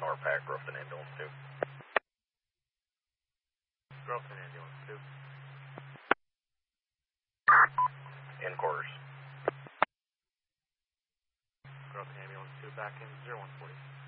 RPAC, Growth and Ambulance 2. Growth and Ambulance 2. In quarters. Growth and Ambulance 2 back in 0140.